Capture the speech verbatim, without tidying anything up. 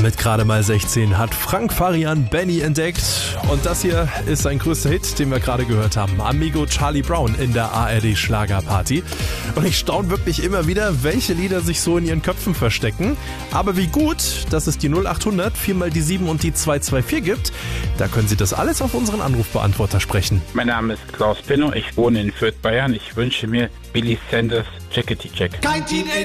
Mit gerade mal sechzehn hat Frank Farian Benny entdeckt. Und das hier ist sein größter Hit, den wir gerade gehört haben. Amigo Charlie Brown in der A R D Schlagerparty. Und ich staune wirklich immer wieder, welche Lieder sich so in ihren Köpfen verstecken. Aber wie gut, dass es die null acht hundert, viermal die sieben und die zwei zwei vier gibt. Da können Sie das alles auf unseren Anrufbeantworter sprechen. Mein Name ist Klaus Pinno, ich wohne in Fürth, Bayern. Ich wünsche mir Billy Sanders, Jackety Jack. Kein Teenager.